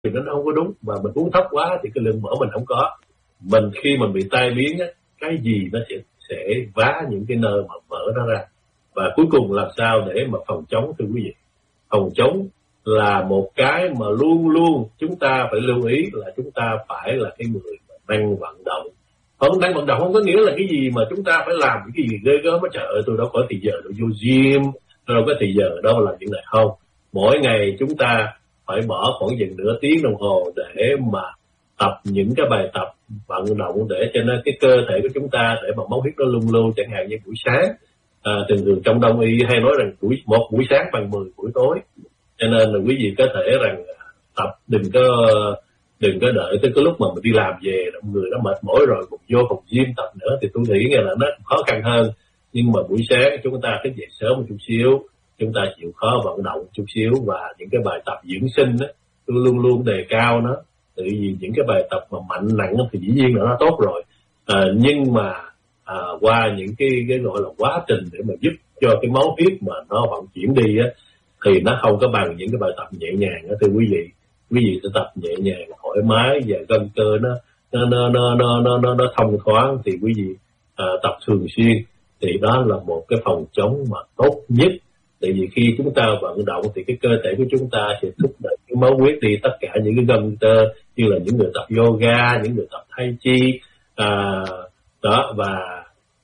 thì nó không có đúng, mà mình uống thấp quá thì cái lượng mỡ mình không có. Mình khi mình bị tai biến á, cái gì nó sẽ vá những cái nơi mà mỡ nó ra. Và cuối cùng làm sao để mà phòng chống, thưa quý vị? Phòng chống là một cái mà luôn luôn chúng ta phải lưu ý, là chúng ta phải là cái người đang vận động. Đang vận động không có nghĩa là cái gì mà chúng ta phải làm cái gì ghê gớm hết. Trời ơi, tôi đâu có thì giờ tôi vô gym, tôi đâu có thì giờ đâu làm chuyện này. Không, mỗi ngày chúng ta phải bỏ khoảng chừng nửa tiếng đồng hồ để mà tập những cái bài tập vận động, để cho nó cái cơ thể của chúng ta, để mà máu huyết nó luân lưu. Chẳng hạn như buổi sáng, thường trong Đông y hay nói rằng một buổi sáng bằng 10 buổi tối. Cho nên là quý vị có thể rằng tập đừng có đợi tới cái lúc mà mình đi làm về người nó mệt mỏi rồi cũng vô phòng gym tập nữa, thì tôi nghĩ là nó khó khăn hơn. Nhưng mà buổi sáng chúng ta thức dậy sớm một chút xíu, chúng ta chịu khó vận động chút xíu, và những cái bài tập dưỡng sinh đó tôi luôn luôn đề cao nó. Tại vì những cái bài tập mà mạnh nặng thì dĩ nhiên là nó tốt rồi, nhưng mà qua những cái gọi là quá trình để mà giúp cho cái máu huyết mà nó vận chuyển đi á, thì nó không có bằng những cái bài tập nhẹ nhàng đó, thưa quý vị. Quý vị sẽ tập nhẹ nhàng thoải mái và gân cơ nó thông thoáng, thì quý vị tập thường xuyên, thì đó là một cái phòng chống mà tốt nhất. Tại vì khi chúng ta vận động thì cái cơ thể của chúng ta sẽ thúc đẩy cái máu huyết đi tất cả những cái gân cơ, như là những người tập yoga, những người tập tai chi đó, và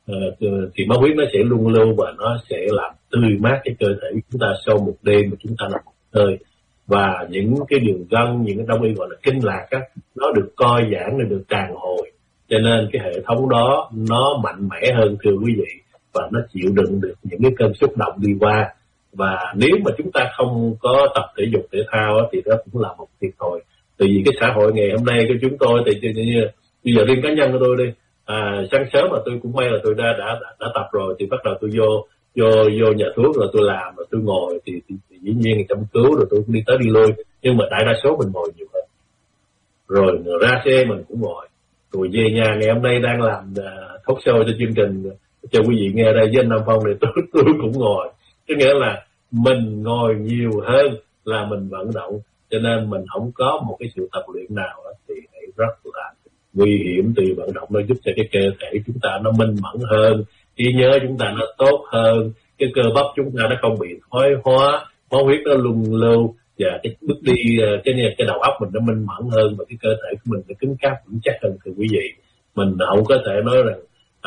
thì máu huyết nó sẽ luân lưu và nó sẽ làm tươi mát cái cơ thể của chúng ta sau một đêm mà chúng ta nằm một hơi. Và những cái đường gân, những cái Đông y gọi là kinh lạc á, nó được co giãn, nó được tràn hồi, cho nên cái hệ thống đó nó mạnh mẽ hơn, thưa quý vị, và nó chịu đựng được những cái cơn xúc động đi qua. Và nếu mà chúng ta không có tập thể dục thể thao á, thì đó cũng là một thiệt thòi. Tại vì cái xã hội ngày hôm nay của chúng tôi thì như bây giờ riêng cá nhân của tôi đi, sáng sớm mà tôi cũng may là tôi đã tập rồi, thì bắt đầu tôi vô nhà thuốc rồi tôi làm, rồi tôi ngồi thì dĩ nhiên chăm cứu, rồi tôi cũng đi tới đi lui. Nhưng mà đại đa số mình ngồi nhiều hơn. Rồi ra xe mình cũng ngồi. Rồi về nhà ngày hôm nay đang làm talk show cho chương trình cho quý vị nghe đây với anh Nam Phong này, tôi cũng ngồi. Có nghĩa là mình ngồi nhiều hơn là mình vận động, cho nên mình không có một cái sự tập luyện nào thì rất là nguy hiểm. Từ vận động nó giúp cho cái cơ thể chúng ta nó minh mẫn hơn, trí nhớ chúng ta nó tốt hơn, cái cơ bắp chúng ta nó không bị thoái hóa, máu huyết nó luân lưu, và cái bước đi cái đầu óc mình nó minh mẫn hơn, và cái cơ thể của mình nó cứng cáp vững chắc hơn, thưa quý vị. Mình không có thể nói rằng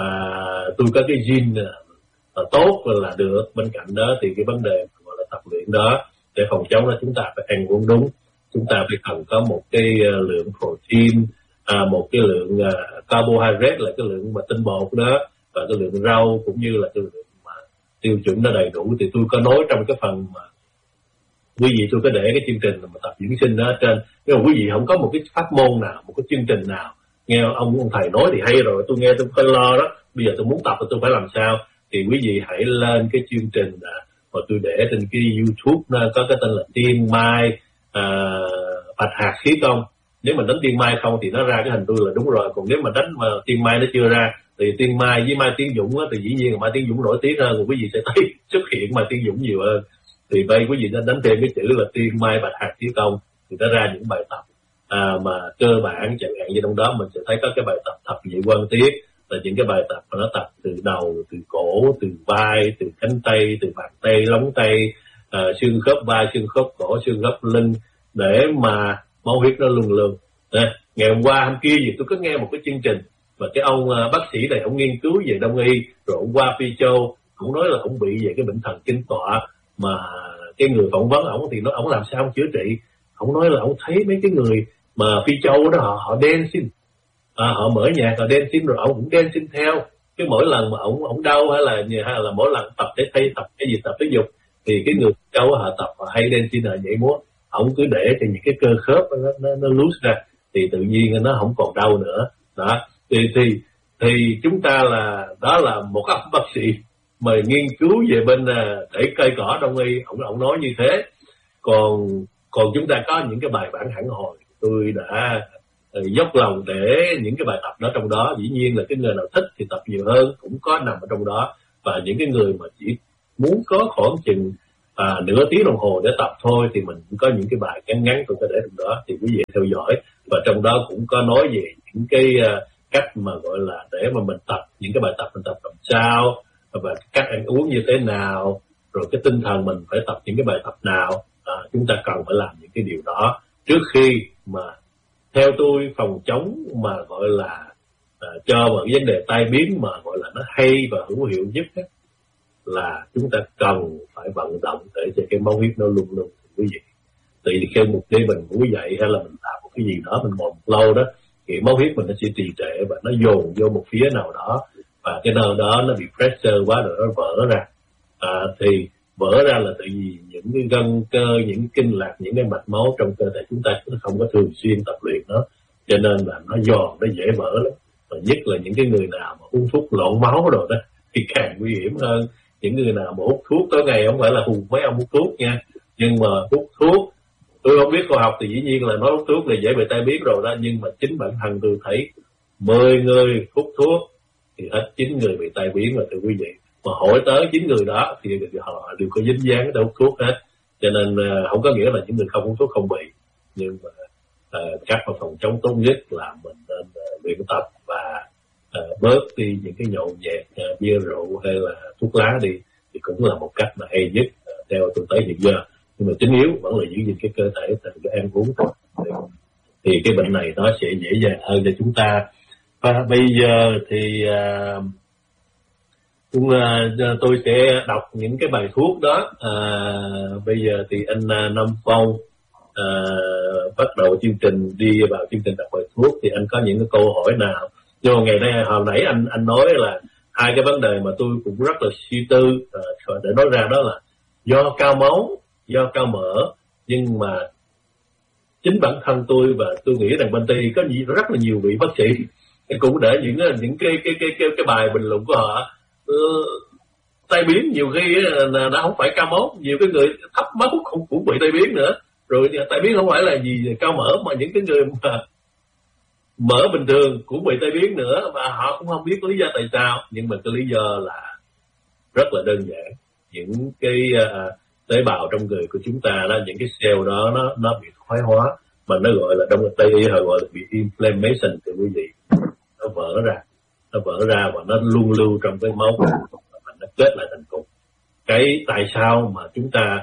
tôi có cái gene tốt là được. Bên cạnh đó thì cái vấn đề gọi là tập luyện đó, để phòng chống đó, chúng ta phải ăn uống đúng, chúng ta phải cần có một cái lượng protein, một cái lượng carbohydrate là cái lượng mà tinh bột đó, và cái lượng rau cũng như là cái lượng mà tiêu chuẩn nó đầy đủ. Thì tôi có nói trong cái phần mà quý vị, tôi có để cái chương trình mà tập dưỡng sinh đó ở trên. Nếu mà quý vị không có một cái pháp môn nào, một cái chương trình nào, nghe ông thầy nói thì hay rồi, tôi nghe tôi hơi lo đó. Bây giờ tôi muốn tập thì tôi phải làm sao? Thì quý vị hãy lên cái chương trình mà tôi để trên cái YouTube nó có cái tên là Tiên Mai Bạch Hạt Khí Công. Nếu mà đánh Tiên Mai không thì nó ra cái hình tôi là đúng rồi. Còn nếu mà đánh mà Tiên Mai nó chưa ra thì Tiên Mai với Mai Tiến Dũng thì dĩ nhiên là Mai Tiến Dũng nổi tiếng hơn, rồi quý vị sẽ thấy xuất hiện Mai Tiến Dũng nhiều hơn. Thì đây quý vị nên đánh thêm cái chữ là Tiên Mai Bạch Hạt Khí Công thì nó ra những bài tập mà cơ bản, chẳng hạn như trong đó mình sẽ thấy có cái bài tập thập nhị quan tiết, là những cái bài tập mà nó tập từ đầu, từ cổ, từ vai, từ cánh tay, từ bàn tay, lóng tay, xương khớp vai, xương khớp cổ, xương khớp lưng, để mà máu huyết nó luân lưu. Ngày hôm qua hôm kia gì tôi có nghe một cái chương trình mà cái ông bác sĩ này ông nghiên cứu về Đông y, rồi ông qua Phi Châu, ông nói là ông bị về cái bệnh thần kinh tọa, mà cái người phỏng vấn ông thì nói ông làm sao ông chữa trị. Ông nói là ông thấy mấy cái người mà Phi Châu đó họ dancing, họ mở nhạc họ dancing, rồi ông cũng dancing theo. Cái mỗi lần mà ông đau hay là mỗi lần tập thể dục thì cái người Châu họ tập họ hay dancing, họ nhảy múa, ông cứ để cho những cái cơ khớp nó loose ra thì tự nhiên nó không còn đau nữa đó. Thì chúng ta đó là một ông bác sĩ mà nghiên cứu về bên để cây cỏ Đông y, ông nói như thế. Còn chúng ta có những cái bài bản hẳn hồi, tôi đã dốc lòng để những cái bài tập đó trong đó. Dĩ nhiên là cái người nào thích thì tập nhiều hơn cũng có nằm ở trong đó, và những cái người mà chỉ muốn có khoảng chừng nửa tiếng đồng hồ để tập thôi, thì mình cũng có những cái bài ngắn ngắn tôi có để trong đó, thì quý vị theo dõi. Và trong đó cũng có nói về những cái cách mà gọi là để mà mình tập, những cái bài tập mình tập làm sao, và cách ăn uống như thế nào, rồi cái tinh thần mình phải tập những cái bài tập nào. Chúng ta cần phải làm những cái điều đó trước khi mà theo tôi phòng chống mà gọi là cho một vấn đề tai biến mà gọi là nó hay và hữu hiệu nhất ấy, là chúng ta cần phải vận động để cho cái máu huyết nó luôn luôn quý vị. Tại vì khi một đêm mình ngủ dậy hay là mình làm một cái gì đó, mình ngồi một lâu đó, thì máu huyết mình nó sẽ trì trệ và nó dồn vô một phía nào đó, và cái nơi đó nó bị pressure quá rồi nó vỡ ra. Thì vỡ ra là tại vì những cái gân cơ, những kinh lạc, những cái mạch máu trong cơ thể chúng ta không có thường xuyên tập luyện nó, cho nên là nó giòn, nó dễ vỡ lắm. Và nhất là những cái người nào mà uống thuốc loạn máu rồi đó thì càng nguy hiểm hơn. Những người nào mà hút thuốc tối ngày, không phải là hù mấy ông hút thuốc nha, nhưng mà hút thuốc, tôi không biết khoa học thì dĩ nhiên là nói hút thuốc là dễ bị tai biến rồi đó, nhưng mà chính bản thân tôi thấy 10 người hút thuốc thì hết 9 người bị tai biến rồi thưa quý vị. Mà hỏi tới 9 người đó thì họ đều có dính dáng tới hút thuốc hết, cho nên không có nghĩa là những người không hút thuốc không bị, nhưng mà cách mà phòng chống tốt nhất là mình nên luyện tập và bớt đi những cái nhậu nhẹt, bia rượu hay là thuốc lá đi, thì cũng là một cách mà hay nhất theo tôi thấy hiện giờ. Nhưng mà chính yếu vẫn là giữ gìn cái cơ thể từ cái ăn uống thôi, thì cái bệnh này nó sẽ dễ dàng hơn cho chúng ta. Và bây giờ thì tôi sẽ đọc những cái bài thuốc đó. Bây giờ thì anh Nam Phong bắt đầu chương trình, đi vào chương trình đọc bài thuốc, thì anh có những cái câu hỏi nào? Nhưng mà ngày nay hồi nãy anh nói là hai cái vấn đề mà tôi cũng rất là suy tư để nói ra, đó là do cao máu, do cao mỡ. Nhưng mà chính bản thân tôi và tôi nghĩ rằng bên Tây có rất là nhiều vị bác sĩ cũng để những cái bài bình luận của họ tai biến nhiều khi là nó không phải cao máu, nhiều cái người thấp máu cũng bị tai biến nữa. Rồi tai biến không phải là gì cao mỡ, mà những cái người mà mỡ bình thường cũng bị tai biến nữa, và họ cũng không biết lý do tại sao. Nhưng mà cái lý do là rất là đơn giản. Những cái tế bào trong người của chúng ta đó, những cái cell đó nó bị thoái hóa, mà nó gọi là, trong Tây y họ gọi là bị inflammation thì quý vị. Nó vỡ ra và nó luôn lưu trong cái máu và nó kết lại thành cục. Cái tại sao mà chúng ta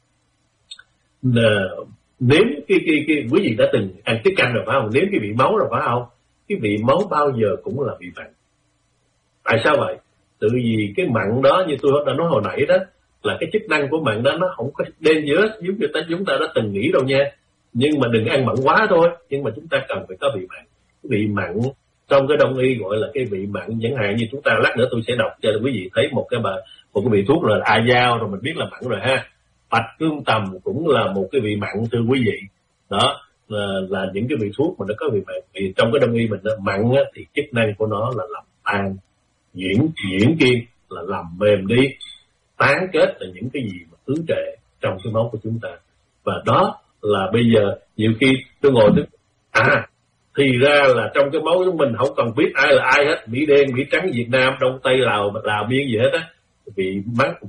nếm cái quý vị đã từng ăn tiết canh rồi phải không? Nếm cái vị máu rồi phải không? Cái vị máu bao giờ cũng là vị mặn. Tại sao vậy? Tự vì cái mặn đó, như tôi đã nói hồi nãy đó, là cái chức năng của mặn đó nó không có dangerous giống như chúng ta đã từng nghĩ đâu nha. Nhưng mà đừng ăn mặn quá thôi. Nhưng mà chúng ta cần phải có vị mặn. Cái vị mặn trong cái đông y gọi là cái vị mặn, chẳng hạn như chúng ta lát nữa tôi sẽ đọc cho quý vị thấy một cái vị thuốc là A dao, rồi mình biết là mặn rồi ha. Bạch cương tầm cũng là một cái vị mặn thưa quý vị. Đó là những cái vị thuốc mà nó có vị mặn. Vì trong cái đông y mình mặn thì chức năng của nó là làm tan, nhuyễn kiên, là làm mềm đi, tán kết là những cái gì mà ứ trệ trong cái máu của chúng ta. Và đó là bây giờ nhiều khi tôi ngồi thì ra là trong cái máu của mình không cần biết ai là ai hết, Mỹ đen, Mỹ trắng, Việt Nam, Đông Tây, Lào, Biên gì hết á. Vị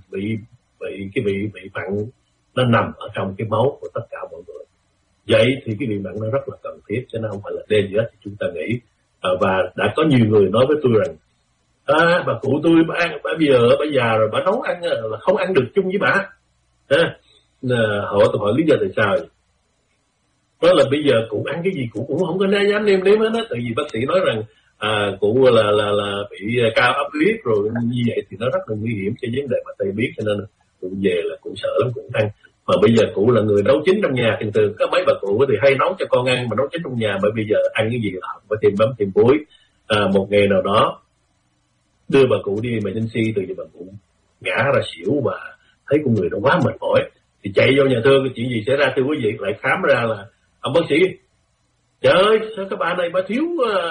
mặn nó nằm ở trong cái máu của tất cả mọi người. Vậy thì cái vị mặn nó rất là cần thiết, cho nên không phải là đen gì hết thì chúng ta nghĩ. Và đã có nhiều người nói với tôi rằng bà cụ tôi bà bây giờ rồi bà nấu ăn là không ăn được chung với bà. Tôi hỏi lý do tại sao vậy? Đó là bây giờ cụ ăn cái gì cụ cũng không có dám nêm hết á, tại vì bác sĩ nói rằng cụ là bị cao áp huyết rồi, như vậy thì nó rất là nguy hiểm cho vấn đề mà tai biến, cho nên cụ về là cụ sợ lắm, cụ ăn. Mà bây giờ cụ là người nấu chín trong nhà, thường có mấy bà cụ thì hay nấu cho con ăn mà nấu chín trong nhà, bởi bây giờ ăn cái gì là phải thêm mắm thêm muối. Một ngày nào đó đưa bà cụ đi emergency, từ giờ bà cụ ngã ra xỉu và thấy con người nó quá mệt mỏi, thì chạy vô nhà thương. Chuyện gì xảy ra thưa quý vị? Lại khám ra là ông bác sĩ, trời ơi sao cái bà này bà thiếu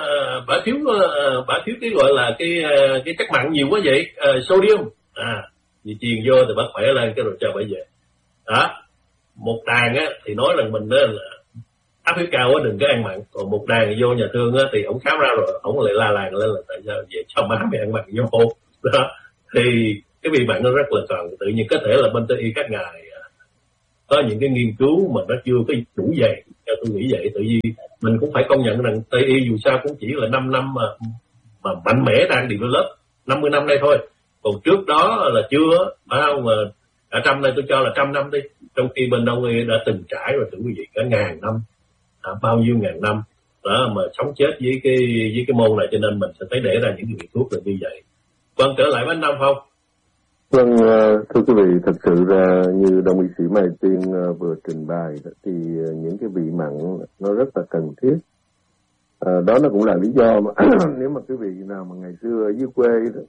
cái gọi là cái chất mặn nhiều quá vậy, sodium. Vì truyền vô thì bác khỏe lên, cái rồi cho bà về. Đó, một đàn thì nói rằng mình là áp huyết cao đừng có ăn mặn, còn một đàn vô nhà thương thì ổng khám ra rồi ổng lại la làng lên là tại sao vậy, sao má mày ăn mặn vô. Đó thì cái vị mặn nó rất là cần. Tự nhiên có thể là bên Tây y các ngài có những cái nghiên cứu mà nó chưa có đủ dày, theo tôi nghĩ vậy. Tự nhiên mình cũng phải công nhận rằng Tây y dù sao cũng chỉ là 5 năm mà mạnh mẽ đang develop 50 năm nay thôi, còn trước đó là chưa, phải không? Mà cả trăm này tôi cho là 100 năm đi, trong khi bên Đông y đã từng trải rồi, thưa quý vị, cả ngàn năm, bao nhiêu ngàn năm đó mà sống chết với cái môn này, cho nên mình sẽ thấy để ra những cái vị thuốc là như vậy. Vâng, trở lại với anh Năm Phong. Vâng, thưa quý vị, thật sự ra như đồng y sĩ Mai Tiên vừa trình bày thì những cái vị mặn nó rất là cần thiết. Đó nó cũng là lý do mà nếu mà quý vị nào mà ngày xưa ở dưới quê đó,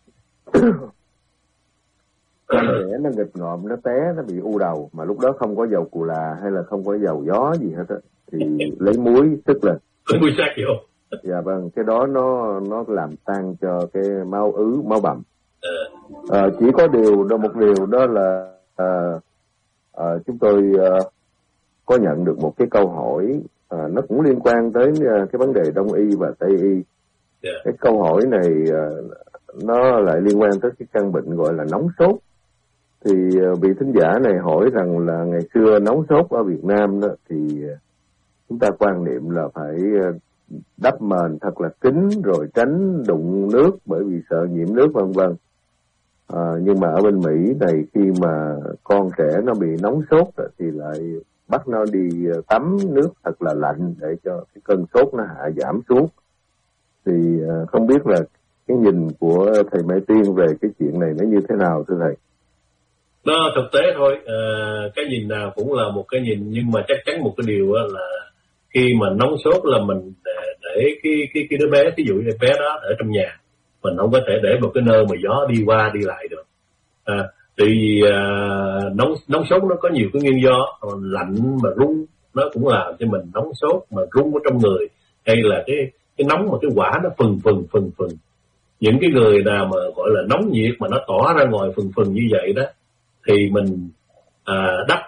con trẻ nó nghịch ngợm, nó té, nó bị u đầu mà lúc đó không có dầu cù là hay là không có dầu gió gì hết á, thì lấy muối tức lên. Lấy muối sát vô. Dạ vâng, cái đó nó làm tăng cho cái máu ứ, máu bầm. Chỉ có một điều đó là chúng tôi có nhận được một cái câu hỏi, nó cũng liên quan tới cái vấn đề Đông y và Tây y. Cái câu hỏi này nó lại liên quan tới cái căn bệnh gọi là nóng sốt. Thì vị thính giả này hỏi rằng là ngày xưa nóng sốt ở Việt Nam đó, thì chúng ta quan niệm là phải đắp mền thật là kín rồi tránh đụng nước bởi vì sợ nhiễm nước vân vân. Nhưng mà ở bên Mỹ này khi mà con trẻ nó bị nóng sốt thì lại bắt nó đi tắm nước thật là lạnh để cho cái cơn sốt nó hạ giảm xuống. Thì không biết là cái nhìn của thầy Mai Tiên về cái chuyện này nó như thế nào thưa thầy? Nó thực tế thôi, cái nhìn nào cũng là một cái nhìn, nhưng mà chắc chắn một cái điều là khi mà nóng sốt là mình để cái đứa bé, ví dụ như bé đó ở trong nhà, mình không có thể để một cái nơi mà gió đi qua đi lại được. Tại vì nóng sốt nó có nhiều cái nguyên do, lạnh mà rung nó cũng làm cho mình nóng sốt, mà rung ở trong người, hay là cái nóng mà cái quả nó phừng. Những cái người nào mà gọi là nóng nhiệt mà nó tỏa ra ngoài phừng như vậy đó, thì mình đắp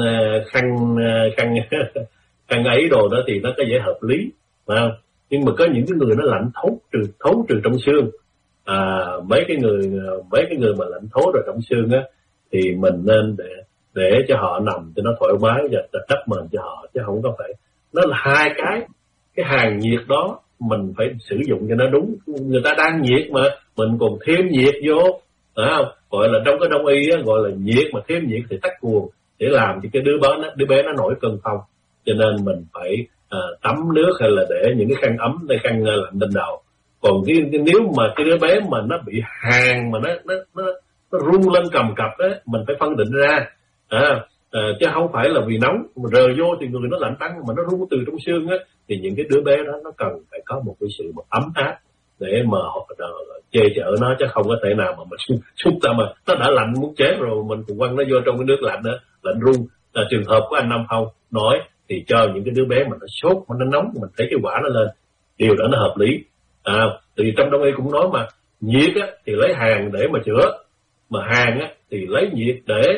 khăn ấy đồ đó thì nó có vẻ hợp lý, phải không? Nhưng mà có những cái người nó lạnh thấu trừ trong xương, mấy cái người mà lạnh thấu rồi trong xương á, thì mình nên để cho họ nằm cho nó thoải mái và đắp mền cho họ, chứ không có phải. Nó là hai cái hàng nhiệt đó mình phải sử dụng cho nó đúng. Người ta đang nhiệt mà mình còn thêm nhiệt vô, phải không? Gọi là trong cái Đông y á, gọi là nhiệt mà thêm nhiệt thì tắc cuồng, để làm cho cái đứa bé nó nổi cơn phong. Cho nên mình phải tắm nước hay là để những cái khăn ấm hay khăn lạnh lên đầu. Còn nếu mà cái đứa bé mà nó bị hàn mà nó rung lên cầm cập á, mình phải phân định ra, chứ không phải là vì nóng mà rờ vô thì người nó lạnh tăng, mà nó rung từ trong xương á, thì những cái đứa bé đó nó cần phải có một cái sự ấm áp để mà họ che chở nó, chứ không có thể nào mà mình xúc ta mà nó đã lạnh muốn chết rồi mình cũng quăng nó vô trong cái nước lạnh đó, lạnh rung. Trường hợp của anh Năm Phong nói thì cho những cái đứa bé mà nó sốt mà nó nóng, mình thấy cái quả nó lên, điều đó nó hợp lý. Thì trong Đông y cũng nói mà nhiệt á thì lấy hàn để mà chữa, mà hàn á thì lấy nhiệt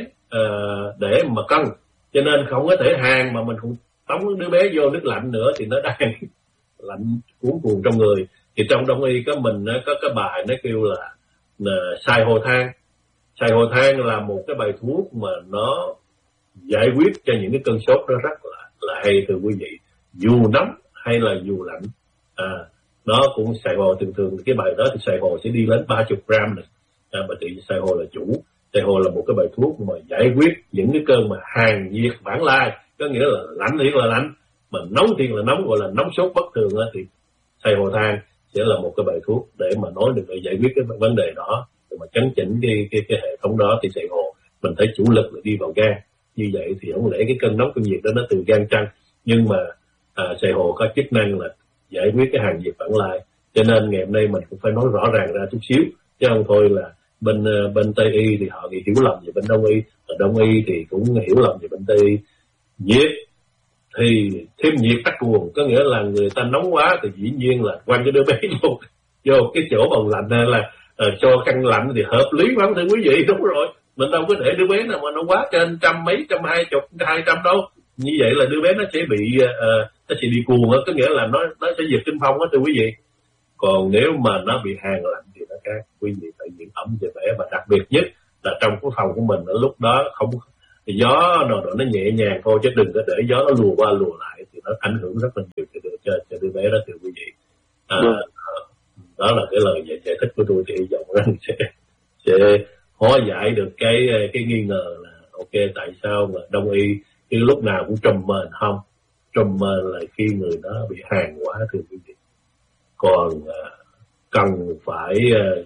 để mà cân. Cho nên không có thể hàn mà mình cũng tống đứa bé vô nước lạnh nữa thì nó đang lạnh cuốn cuồng trong người. Thì trong Đông y mình có cái bài nó kêu là xài hồ than. Xài hồ than là một cái bài thuốc mà nó giải quyết cho những cái cơn sốt đó rất là hay, thưa quý vị, dù nóng hay là dù lạnh. Nó cũng xài hồ, thường cái bài đó thì xài hồ sẽ đi đến 30 gram này. Mà tự xài hồ là chủ. Xài hồ là một cái bài thuốc mà giải quyết những cái cơn mà hàn nhiệt vãng lai, có nghĩa là lạnh thiệt là lạnh, mà nóng thiệt là nóng, gọi là nóng sốt bất thường đó, thì xài hồ than sẽ là một cái bài thuốc để mà nói được để giải quyết cái vấn đề đó, để mà chấn chỉnh cái hệ thống đó. Thì xài hồ mình thấy chủ lực là đi vào gan, như vậy thì không lẽ cái cơn nóng cơn nhiệt đó nó từ gan chăng. Nhưng mà xài hồ có chức năng là giải quyết cái hàn nhiệt vãng lai, cho nên ngày hôm nay mình cũng phải nói rõ ràng ra chút xíu, chứ không thôi là bên Tây y thì họ hiểu lầm về bên Đông y, và Đông y thì cũng hiểu lầm về bên Tây y. Nhiệt thì thêm nhiệt tắc cuồng, có nghĩa là người ta nóng quá thì dĩ nhiên là quăng cái đứa bé vô cái chỗ bồng lạnh, hay là cho khăn lạnh thì hợp lý lắm, thưa quý vị. Đúng rồi, mình đâu có để đứa bé nào mà nó quá trên 120, 200 đâu. Như vậy là đứa bé nó sẽ bị nó sẽ đi cuồng, có nghĩa là nó sẽ giật kinh phong đó, thưa quý vị. Còn nếu mà nó bị hàn lạnh thì nó các quý vị phải giữ ấm về bể, và đặc biệt nhất là trong cái phòng của mình ở lúc đó không gió nó nhẹ nhàng thôi, chứ đừng có để gió nó lùa qua lùa lại thì nó ảnh hưởng rất là nhiều cho đứa bé đó, thưa quý vị. Đó là cái lời giải thích của tôi, thì hy vọng rằng sẽ hóa giải được cái nghi ngờ là ok tại sao mà đông y cái lúc nào cũng trùm mền không. Trùm mền là khi người đó bị hàn quá, thưa quý vị. Còn cần phải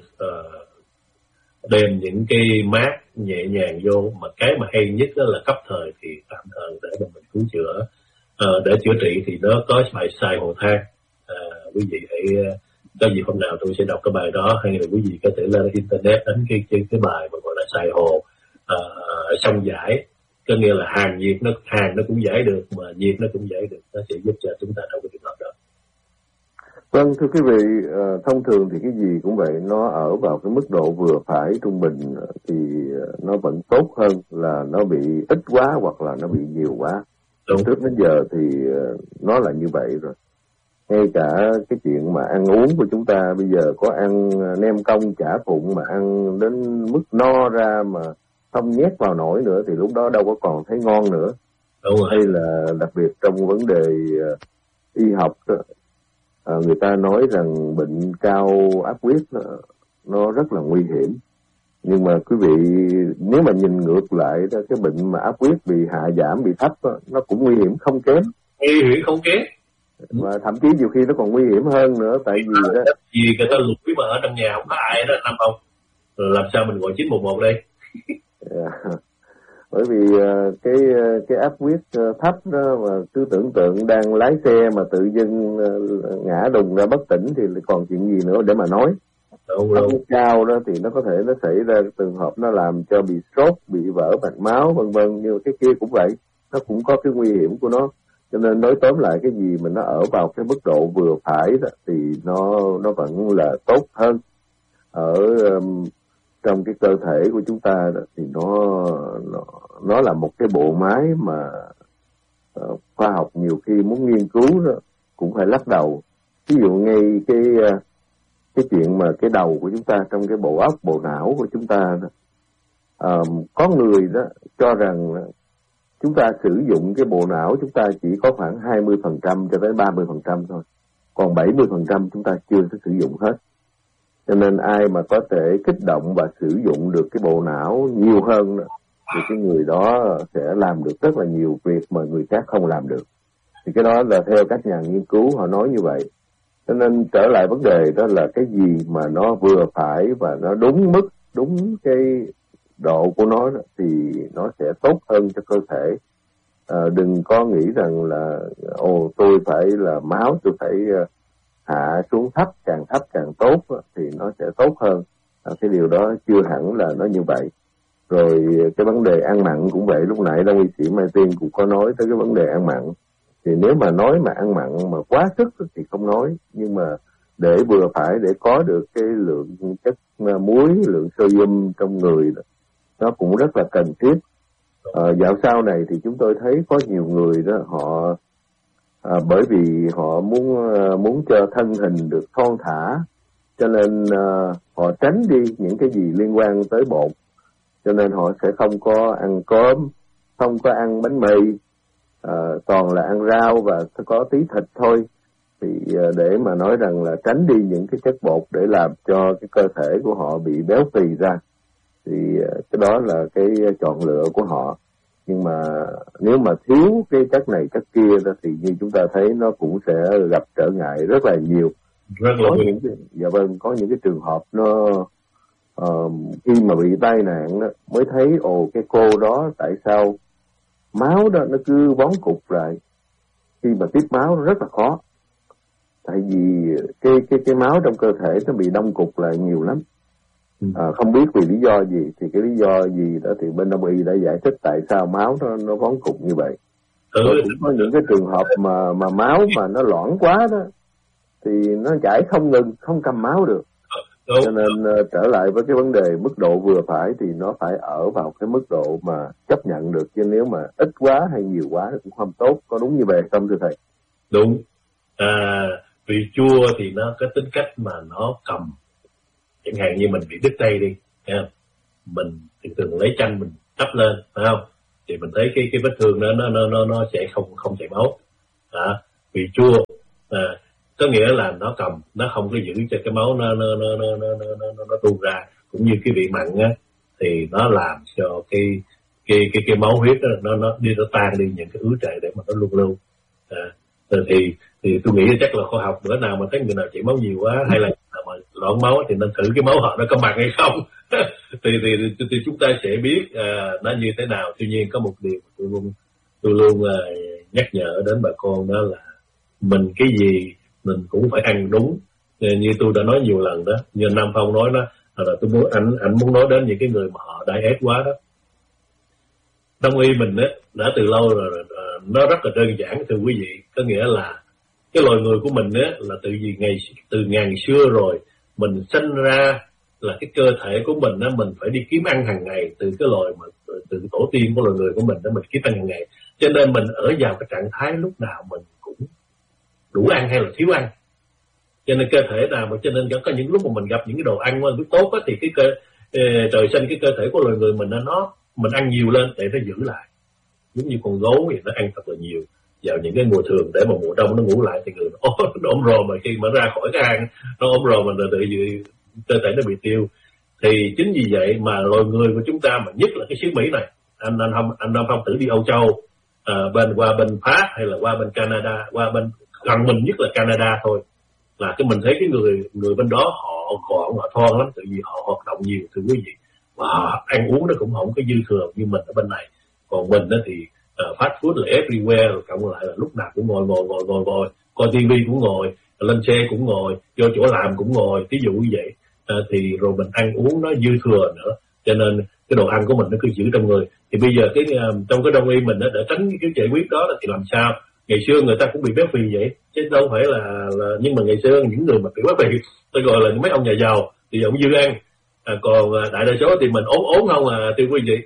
đem những cái mát nhẹ nhàng vô, mà cái mà hay nhất đó là cấp thời thì tạm thời để mà mình cứu chữa. Để chữa trị thì nó có bài xài hồ than. Quý vị hãy có gì hôm nào tôi sẽ đọc cái bài đó, hay là quý vị có thể lên internet đánh cái bài mà gọi là xài hồ xông giải, có nghĩa là hàn nó cũng giải được, mà nhiệt nó cũng giải được, nó sẽ giúp cho chúng ta trong cái trường hợp đó. Vâng, thưa quý vị, thông thường thì cái gì cũng vậy, nó ở vào cái mức độ vừa phải trung bình thì nó vẫn tốt hơn là nó bị ít quá hoặc là nó bị nhiều quá. Từ trước đến giờ thì nó là như vậy rồi. Ngay cả cái chuyện mà ăn uống của chúng ta bây giờ có ăn nem công chả phụng mà ăn đến mức no ra mà không nhét vào nổi nữa thì lúc đó đâu có còn thấy ngon nữa. Hay là đặc biệt trong vấn đề y học đó, người ta nói rằng bệnh cao áp huyết nó rất là nguy hiểm. Nhưng mà quý vị nếu mà nhìn ngược lại đó, cái bệnh mà áp huyết bị hạ giảm, bị thấp đó, nó cũng nguy hiểm không kém. Nguy hiểm không kém. Mà thậm chí nhiều khi nó còn nguy hiểm hơn nữa, tại vì đó vì người ta lủi mà ở trong nhà không có ai đó làm không, rồi làm sao mình gọi 911 đây. Bởi vì cái áp huyết thấp đó mà cứ tưởng tượng đang lái xe mà tự dưng ngã đùng ra bất tỉnh thì còn chuyện gì nữa để mà nói. Áp huyết cao đó thì nó có thể nó xảy ra trường hợp nó làm cho bị stroke, bị vỡ mạch máu vân vân, nhưng cái kia cũng vậy, nó cũng có cái nguy hiểm của nó. Cho nên nói tóm lại cái gì mà nó ở vào cái mức độ vừa phải đó, thì nó vẫn là tốt hơn. Ở trong cái cơ thể của chúng ta đó, thì nó là một cái bộ máy mà khoa học nhiều khi muốn nghiên cứu đó, cũng phải lắc đầu. Ví dụ ngay cái chuyện mà cái đầu của chúng ta trong cái bộ óc, bộ não của chúng ta đó, có người đó cho rằng chúng ta sử dụng cái bộ não chúng ta chỉ có khoảng 20% cho tới 30% thôi. Còn 70% chúng ta chưa có sử dụng hết. Cho nên ai mà có thể kích động và sử dụng được cái bộ não nhiều hơn đó, thì cái người đó sẽ làm được rất là nhiều việc mà người khác không làm được. Thì cái đó là theo các nhà nghiên cứu họ nói như vậy. Cho nên trở lại vấn đề đó là cái gì mà nó vừa phải và nó đúng mức, đúng cái độ của nó đó, thì nó sẽ tốt hơn cho cơ thể. Đừng có nghĩ rằng là tôi phải là máu tôi phải hạ xuống thấp càng tốt thì nó sẽ tốt hơn. Cái điều đó chưa hẳn là nó như vậy. Rồi cái vấn đề ăn mặn cũng vậy, lúc nãy Đông y sĩ Mai Tiên cũng có nói tới cái vấn đề ăn mặn. Thì nếu mà nói mà ăn mặn mà quá sức thì không nói, nhưng mà để vừa phải để có được cái lượng chất muối, lượng sodium trong người đó, nó cũng rất là cần thiết. Dạo sau này thì chúng tôi thấy có nhiều người đó họ bởi vì họ muốn cho thân hình được thon thả, cho nên họ tránh đi những cái gì liên quan tới bột, cho nên họ sẽ không có ăn cơm, không có ăn bánh mì, toàn là ăn rau và có tí thịt thôi. Thì để mà nói rằng là tránh đi những cái chất bột để làm cho cái cơ thể của họ bị béo phì ra, thì cái đó là cái chọn lựa của họ. Nhưng mà nếu mà thiếu cái chất này chất kia đó, thì như chúng ta thấy nó cũng sẽ gặp trở ngại rất là nhiều. Có những cái trường hợp nó khi mà bị tai nạn đó, mới thấy cái cô đó tại sao máu đó nó cứ vón cục lại, khi mà tiếp máu nó rất là khó, tại vì cái máu trong cơ thể nó bị đông cục lại nhiều lắm. Không biết vì lý do gì, thì cái lý do gì đó thì bên Đông y đã giải thích tại sao máu nó vón cục như vậy. Rồi cũng có những cái trường hợp mà máu mà nó loãng quá đó thì nó chảy không ngừng, không cầm máu được. Cho nên trở lại với cái vấn đề mức độ vừa phải thì nó phải ở vào cái mức độ mà chấp nhận được, chứ nếu mà ít quá hay nhiều quá cũng không tốt. Có đúng như vậy không thưa thầy? Đúng. Vị chua thì nó có tính cách mà nó cầm chẳng hạn như mình bị đứt tay đi, thấy không? Mình thường lấy chanh mình đắp lên, phải không? Thì mình thấy cái vết thương nó sẽ không chảy máu. Vị chua có nghĩa là nó cầm, nó không có giữ cho cái máu nó tuôn ra, cũng như cái vị mặn á thì nó làm cho cái máu huyết đó, nó tan đi những cái ứ trệ để mà nó luôn lưu. Thì tôi nghĩ chắc là khoa học bữa nào mà thấy người nào chảy máu nhiều quá hay là mà loãng máu thì nên thử cái máu họ nó có mặn hay không. thì chúng ta sẽ biết nó như thế nào. Tuy nhiên có một điều tôi luôn nhắc nhở đến bà con, đó là mình cái gì mình cũng phải ăn đúng. Như tôi đã nói nhiều lần đó, như Nam Phong nói đó, là tôi muốn anh muốn nói đến những cái người mà họ diet quá đó. Đông y mình á đã từ lâu rồi, nó rất là đơn giản thưa quý vị, có nghĩa là cái loài người của mình á là từ ngàn xưa rồi, mình sinh ra là cái cơ thể của mình á, mình phải đi kiếm ăn hàng ngày từ cái loài mà từ tổ tiên của loài người của mình đó, mình kiếm ăn hàng ngày, cho nên mình ở vào cái trạng thái lúc nào mình cũng đủ ăn hay là thiếu ăn. Cho nên cơ thể nào mà cho nên có những lúc mà mình gặp những cái đồ ăn lúc tốt á, thì cái trời sinh cái cơ thể của loài người mình mình ăn nhiều lên để nó giữ lại. Giống như con gấu thì nó ăn thật là nhiều vào những cái mùa thường để mà mùa đông nó ngủ lại thì người nó ốm rồ, mà khi mà ra khỏi cái hang nó ốm rồ, mình tự cơ thể nó bị tiêu. Thì chính vì vậy mà loài người của chúng ta, mà nhất là cái xứ Mỹ này, anh Nam Phong thử đi Âu Châu, qua bên Pháp hay là qua bên Canada, qua bên gần mình nhất là Canada thôi, là cái mình thấy cái người bên đó họ gọn, họ thon lắm, tự vì họ hoạt động nhiều thưa quý vị, và họ ăn uống nó cũng không có dư thừa như mình ở bên này. Còn mình đó thì fast food là everywhere, rồi cộng lại là lúc nào cũng ngồi, coi TV cũng ngồi, lên xe cũng ngồi, vô chỗ làm cũng ngồi, ví dụ như vậy. Thì rồi mình ăn uống nó dư thừa nữa, cho nên cái đồ ăn của mình nó cứ giữ trong người. Thì bây giờ trong cái đông y mình để tránh cái giải quyết đó là thì làm sao? Ngày xưa người ta cũng bị béo phì vậy, chứ đâu phải là nhưng mà ngày xưa những người mà bị béo phì tôi gọi là mấy ông nhà giàu thì ông dư ăn, còn đại đa số thì mình ốm không thưa quý vị.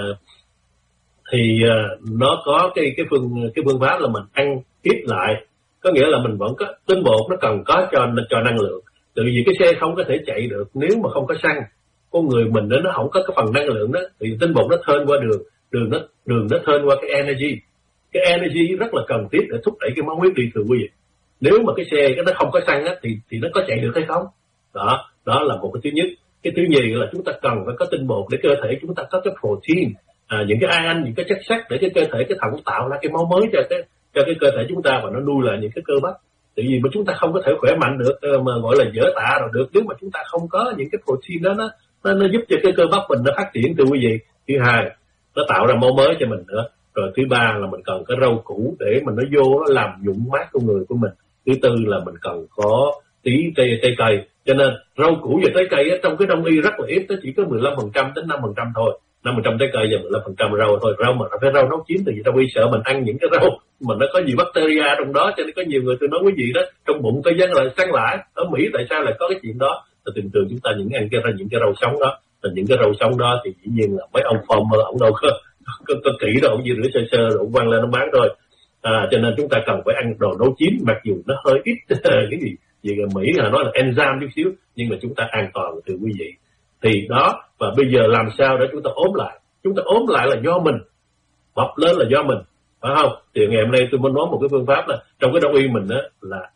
Thì nó có cái phương pháp là mình ăn ít lại, có nghĩa là mình vẫn có tinh bột, nó cần có cho năng lượng. Tại vì cái xe không có thể chạy được nếu mà không có xăng. Con người mình nó không có cái phần năng lượng đó, thì tinh bột nó thơn qua đường nó thơn qua cái energy. Cái energy rất là cần thiết để thúc đẩy cái máu huyết đi thưa quý vị. Nếu mà cái xe nó không có xăng á, thì nó có chạy được hay không? Đó là một cái thứ nhất. Cái thứ nhì là chúng ta cần phải có tinh bột để cơ thể chúng ta có cái protein, những cái ion, những cái chất sắt để cái cơ thể, cái thận tạo ra cái máu mới cho cái cơ thể chúng ta, và nó nuôi lại những cái cơ bắp. Tại vì mà chúng ta không có thể khỏe mạnh được mà gọi là dở tạ rồi được nếu mà chúng ta không có những cái protein đó, nó giúp cho cái cơ bắp mình nó phát triển thưa quý vị. Thứ hai, nó tạo ra máu mới cho mình nữa. Rồi thứ ba là mình cần cái rau củ để mình nó vô nó làm dũng mát con người của mình. Thứ tư là mình cần có tí trái cây. Cho nên rau củ và trái cây trong cái đông y rất là ít, nó chỉ có 15% đến 5% thôi. 5% trái cây và 15% rau thôi. Rau mà phải rau nấu chín, tại vì đông y sợ mình ăn những cái rau mà nó có nhiều bacteria trong đó, cho nên có nhiều người tôi nói quý vị đó, trong bụng có dân lại sáng lại. Ở Mỹ tại sao lại có cái chuyện đó? Là thường chúng ta ăn những cái rau sống đó, và những cái rau sống đó thì dĩ nhiên là mấy ông farmer ông đâu có kỹ đâu, ông chỉ rửa sơ rồi ông quăng lên nó bán thôi. Cho nên chúng ta cần phải ăn đồ nấu chín, mặc dù nó hơi ít cái gì Mỹ là nói là enzyme chút xíu, nhưng mà chúng ta an toàn thưa quý vị. Thì đó, và bây giờ làm sao để chúng ta ốm lại? Chúng ta ốm lại là do mình, mập lên là do mình, phải không? Thì ngày hôm nay tôi muốn nói một cái phương pháp là trong cái đông y mình đó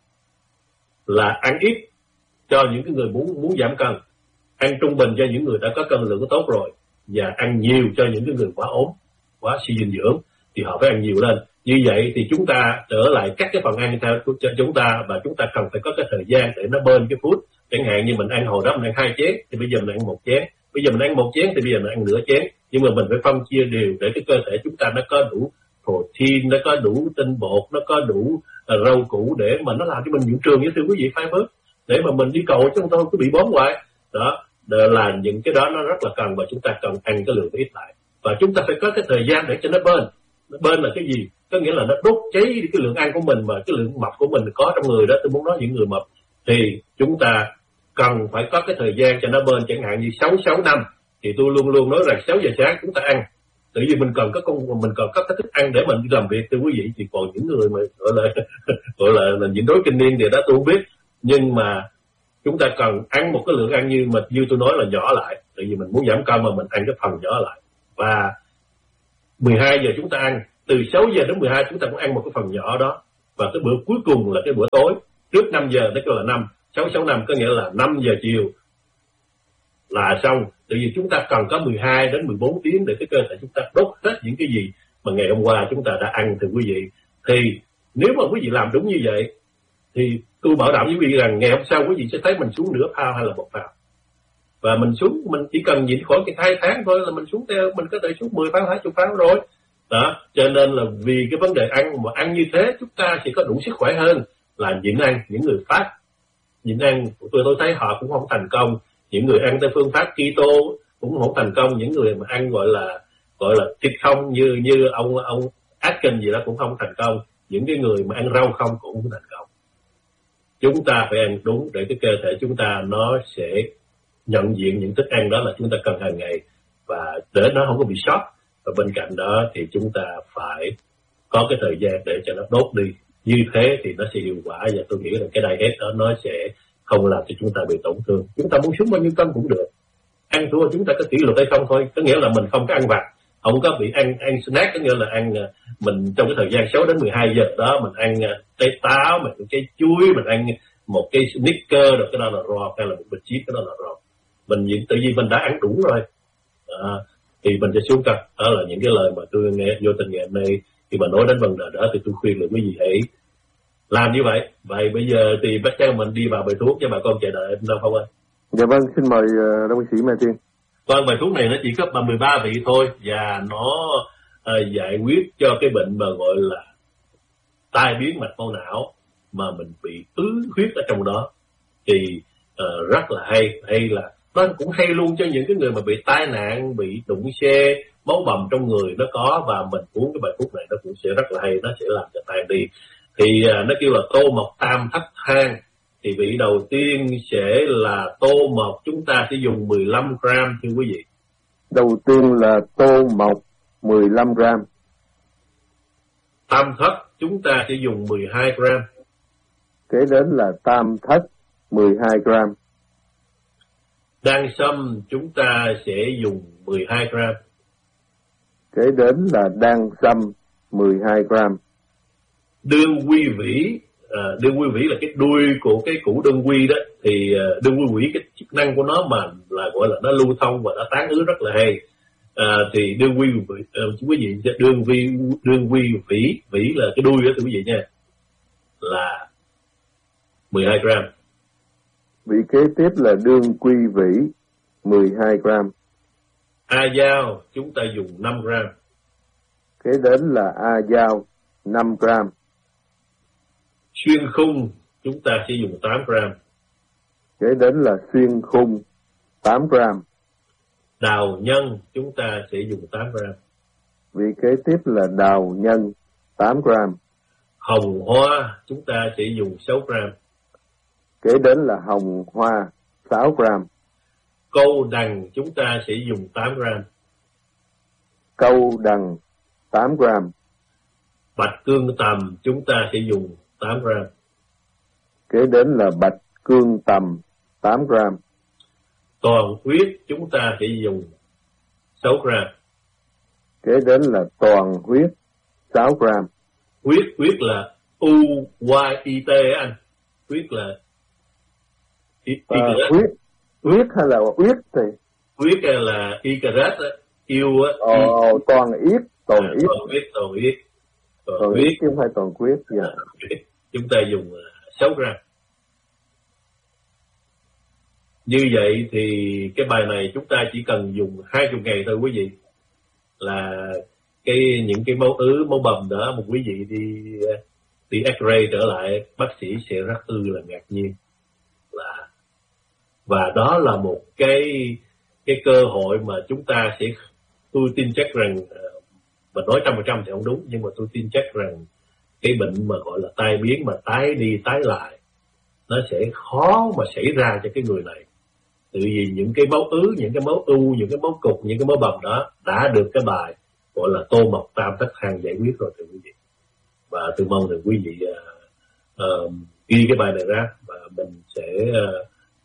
là ăn ít cho những cái người muốn giảm cân, ăn trung bình cho những người đã có cân lượng tốt rồi, và ăn nhiều cho những cái người quá ốm, quá suy dinh dưỡng thì họ phải ăn nhiều lên. Như vậy thì chúng ta trở lại các cái phần ăn theo cho chúng ta, và chúng ta cần phải có cái thời gian để nó bên cái food. Chẳng hạn như mình ăn hồi đó mình ăn 2 chén thì bây giờ mình ăn 1 chén, bây giờ mình ăn 1 chén thì bây giờ mình ăn nửa chén, nhưng mà mình phải phân chia đều để cái cơ thể chúng ta nó có đủ protein, nó có đủ tinh bột, nó có đủ rau củ để mà nó làm cho mình dưỡng trường, như thưa quý vị, fiber để mà mình đi cầu chứ không thôi cứ bị bóm hoài. Đó là những cái đó nó rất là cần, và chúng ta cần ăn cái lượng ít lại, và chúng ta phải có cái thời gian để cho nó bên. Nó bên là cái gì? Có nghĩa là nó đốt cháy đi cái lượng ăn của mình, mà cái lượng mập của mình có trong người đó. Tôi muốn nói những người mập thì chúng ta cần phải có cái thời gian cho nó bên, chẳng hạn như 6 năm thì tôi luôn luôn nói rằng 6 giờ sáng chúng ta ăn, tự vì mình cần có cái thức ăn để mình đi làm việc thưa quý vị. Thì còn những người mà gọi là nhịn đói kinh niên thì đó tôi không biết, nhưng mà chúng ta cần ăn một cái lượng ăn như tôi nói là nhỏ lại, tại vì mình muốn giảm cân mà mình ăn cái phần nhỏ lại. Và 12 giờ chúng ta ăn, từ 6 giờ đến 12 chúng ta cũng ăn một cái phần nhỏ đó. Và cái bữa cuối cùng là cái bữa tối, trước 5 giờ, nó kêu là 5, 6, 6, 5, có nghĩa là 5 giờ chiều là xong. Tại vì chúng ta cần có 12 đến 14 tiếng để cái cơ thể chúng ta đốt hết những cái gì mà ngày hôm qua chúng ta đã ăn. Thưa quý vị, thì nếu mà quý vị làm đúng như vậy thì tôi bảo đảm với quý vị rằng ngày hôm sau quý vị sẽ thấy mình xuống nửa pound hay là 1 pound. Và mình chỉ cần nhịn khoảng 2 tháng thôi là mình xuống theo, mình có thể xuống 10 pound, 20 pound rồi. Đó, cho nên là vì cái vấn đề ăn mà ăn như thế chúng ta sẽ có đủ sức khỏe hơn là nhịn ăn. Những người phát nhịn ăn tôi thấy họ cũng không thành công. Những người ăn theo phương pháp keto cũng không thành công. Những người mà ăn gọi là thịt không như ông Atkins gì đó cũng không thành công. Những cái người mà ăn rau không cũng không thành công. Chúng ta phải ăn đúng để cái cơ thể chúng ta nó sẽ nhận diện những thức ăn đó là chúng ta cần hàng ngày, và để nó không có bị sót. Và bên cạnh đó thì chúng ta phải có cái thời gian để cho nó đốt đi. Như thế thì nó sẽ hiệu quả, và tôi nghĩ là cái diet đó nó sẽ không làm cho chúng ta bị tổn thương. Chúng ta muốn xuống bao nhiêu cân cũng được. Ăn thua chúng ta có kỷ luật hay không thôi. Có nghĩa là mình không có ăn vặt, không có bị ăn snack, có nghĩa là ăn mình trong cái thời gian 6 đến 12 giờ đó mình ăn trái táo, mình ăn trái chuối, mình ăn một cái Snickers rồi, cái đó là raw, hay là một bịch chip, cái đó là raw. Mình tự nhiên mình đã ăn đủ rồi thì mình sẽ xuống cân. Đó là những cái lời mà tôi nghe vô tình ngày hôm nay khi mà nói đến vấn đề đó thì tôi khuyên là quý vị hãy làm như vậy. Vậy bây giờ thì bắt đầu mình đi vào bài thuốc cho bà con chờ đợi đâu không ơi? Dạ vâng, xin mời đồng sĩ Mai Tiên. Vâng, bài thuốc này nó chỉ có 13 vị thôi, và nó giải quyết cho cái bệnh mà gọi là tai biến mạch máu não mà mình bị ứ huyết ở trong đó. Thì rất là hay là nó cũng hay luôn cho những cái người mà bị tai nạn, bị đụng xe, máu bầm trong người nó có, và mình uống cái bài thuốc này nó cũng sẽ rất là hay, nó sẽ làm cho tai đi. Thì nó kêu là tô mộc tam thất thang. Thì vị đầu tiên sẽ là tô mộc, chúng ta sẽ dùng 15 gram thưa quý vị. Đầu tiên là tô mộc 15 gram. Tam thất chúng ta sẽ dùng 12 gram. Kế đến là tam thất 12 gram. Đan sâm chúng ta sẽ dùng 12 gram. Kế đến là đan sâm 12 gram. Đương quy vĩ, đương quy vĩ là cái đuôi của cái củ đương quy đó. Thì đương quy vĩ cái chức năng của nó mà là gọi là nó lưu thông và nó tán ứ rất là hay. Thì đương quy quý vị đương quy vĩ là cái đuôi đó thưa quý vị nha, là 12 gram. Vị kế tiếp là đương quy vĩ 12 gram. A dao chúng ta dùng 5 gram. Kế đến là A dao 5 gram. Xuyên khung chúng ta sẽ dùng 8 gram. Kế đến là xuyên khung 8 gram. Đào nhân chúng ta sẽ dùng 8 gram. Vị kế tiếp là đào nhân 8 gram. Hồng hoa chúng ta sẽ dùng 6 gram. Kế đến là hồng hoa 6 gram. Câu đằng chúng ta sẽ dùng 8 gram. Câu đằng 8 gram. Bạch cương tầm chúng ta sẽ dùng 8 gram. Kế đến là bạch cương tầm 8 gram. Toàn huyết chúng ta sẽ dùng 6 gram. Kế đến là toàn huyết 6 gram. Huyết là U-Y-I-T anh. Huyết là huyết hay là huyết thì? Huyết là Y-C-R-E-T yêu á. Toàn huyết. Toàn huyết chứ không phải toàn huyết. Dạ. Chúng ta dùng 6 gram. Như vậy thì cái bài này chúng ta chỉ cần dùng 20 ngày thôi quý vị. Là những cái máu ứ, máu bầm đó, một quý vị đi X-ray trở lại, bác sĩ sẽ rất là ngạc nhiên. Và đó là một cái cơ hội mà chúng ta sẽ, tôi tin chắc rằng, mình nói 100% thì không đúng, nhưng mà tôi tin chắc rằng cái bệnh mà gọi là tai biến mà tái đi tái lại nó sẽ khó mà xảy ra cho cái người này. Tại vì những cái máu ứ, những cái máu u, những cái máu cục, những cái máu bầm đó đã được cái bài gọi là tô mộc tam thất thang giải quyết rồi thưa quý vị. Và tôi mong rằng quý vị ghi cái bài này ra và mình sẽ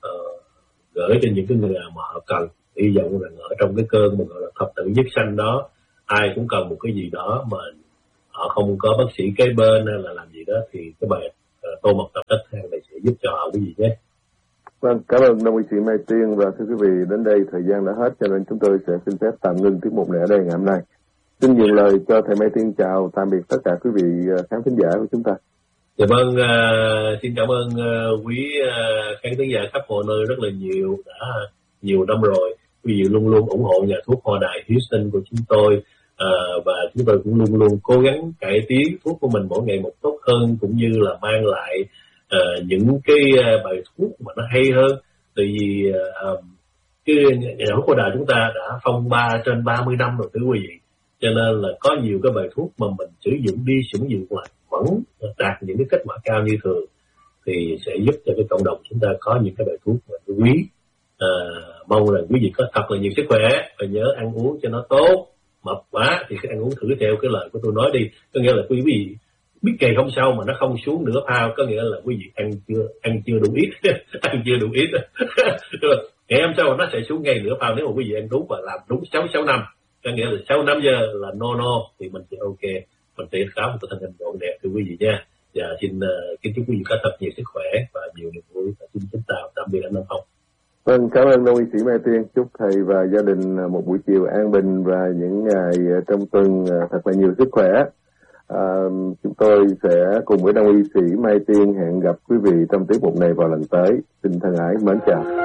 gửi cho những cái người mà họ cần. Hy vọng rằng ở trong cái cơn mà gọi là thập tử nhất sanh đó, ai cũng cần một cái gì đó mà họ không có bác sĩ kế bên hay là làm gì đó, thì cái bài Tô Mộc Tập Đất Thang này sẽ giúp cho họ cái gì nhé. Vâng, cảm ơn Đông y sĩ Mai Tiên. Và thưa quý vị, đến đây thời gian đã hết, cho nên chúng tôi sẽ xin phép tạm ngưng tiết mục này ở đây ngày hôm nay. Xin nhường lời cho thầy Mai Tiên chào tạm biệt tất cả quý vị khán thính giả của chúng ta. Dạ vâng, xin cảm ơn quý khán thính giả khắp mọi nơi rất là nhiều, đã nhiều năm rồi. Quý vị luôn luôn ủng hộ nhà thuốc Hoa Đài Houston của chúng tôi, và chúng tôi cũng luôn luôn cố gắng cải tiến thuốc của mình mỗi ngày một tốt hơn, cũng như là mang lại những cái bài thuốc mà nó hay hơn. Tại vì cái nhà thuốc Hoa Đài chúng ta đã phong ba trên 30 năm rồi thưa quý vị, cho nên là có nhiều cái bài thuốc mà mình sử dụng đi sử dụng lại vẫn đạt những cái kết quả cao như thường, thì sẽ giúp cho cái cộng đồng chúng ta có những cái bài thuốc mà quý. Mong là quý vị có thật là nhiều sức khỏe và nhớ ăn uống cho nó tốt. Mập quá thì cứ ăn uống thử theo cái lời của tôi nói đi, có nghĩa là quý vị biết ngày hôm sau mà nó không xuống nửa pound, có nghĩa là quý vị ăn chưa đủ ít ăn chưa đủ ít ngày hôm sau nó sẽ xuống ngay nửa pound nếu mà quý vị ăn đúng và làm đúng 6 năm, có nghĩa là 6 năm giờ là no thì mình sẽ ok, mình sẽ có một thân hình gọn đẹp thưa quý vị nha. Và xin kính chúc quý vị có thật nhiều sức khỏe và nhiều niềm vui, và xin kính chào tạm biệt anh Nam Phong. Vâng, cảm ơn Đông y sĩ Mai Tiên. Chúc thầy và gia đình một buổi chiều an bình và những ngày trong tuần thật là nhiều sức khỏe. Chúng tôi sẽ cùng với Đông y sĩ Mai Tiên hẹn gặp quý vị trong tiết mục này vào lần tới. Xin thân ái mến chào.